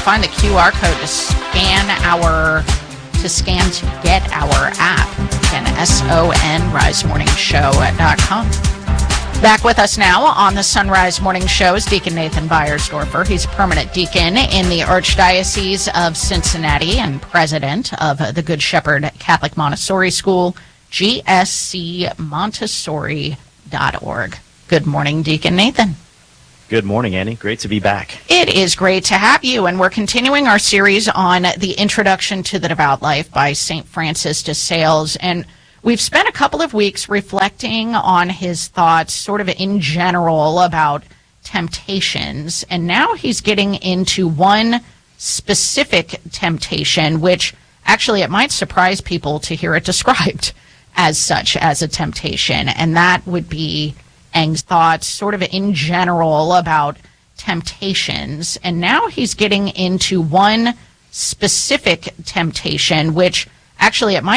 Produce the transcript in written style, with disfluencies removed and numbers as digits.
find the QR code to get our app. Again, SON, risemorningshow.com. Back with us now on the Sunrise Morning Show is Deacon Nathan Beiersdorfer. He's a permanent deacon in the Archdiocese of Cincinnati and president of the Good Shepherd Catholic Montessori School, gscmontessori.org. Good morning, Deacon Nathan. Good morning, Annie. Great to be back. It is great to have you, and we're continuing our series on the Introduction to the Devout Life by St. Francis de Sales, and we've spent a couple of weeks reflecting on his thoughts sort of in general about temptations, and now he's getting into one specific temptation, which actually it might surprise people to hear it described as such as a temptation, and that would be thoughts sort of in general about temptations. And now he's getting into one specific temptation, which actually it might